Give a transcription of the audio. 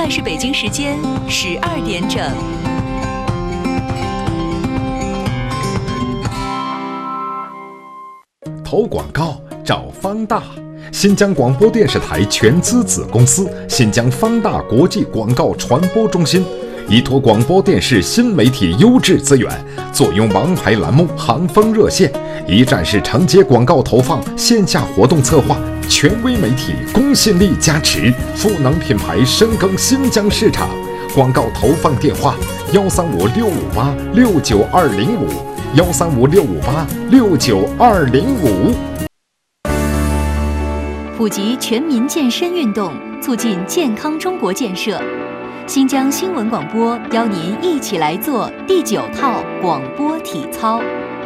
是北京时间12点整。 投广告找方大，新疆广播电视台全资子公司新疆方大国际广告传播中心，依托广播电视新媒体优质资源，坐拥王牌栏目、行风热线，一站式承接广告投放、线下活动策划，权威媒体公信力加持，赋能品牌深耕新疆市场。广告投放电话：135-658-69205，135-658-69205。 普及全民健身运动，促进健康中国建设。新疆新闻广播邀您一起来做第9套广播体操。